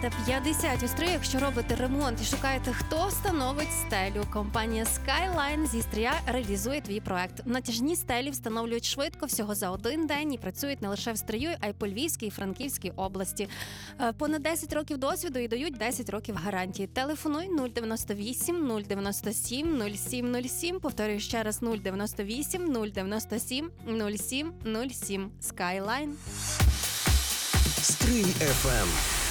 Маєте 50 у стрию, якщо робите ремонт і шукаєте, хто встановить стелю. Компанія Skyline зі Стрия реалізує твій проект. Натяжні стелі встановлюють швидко, всього за один день, і працюють не лише в Стрию, а й по Львівській і Франківській області. Понад 10 років досвіду і дають 10 років гарантії. Телефонуй 098 097 0707. Повторюю ще раз 098 097 0707. Skyline. Стрий FM.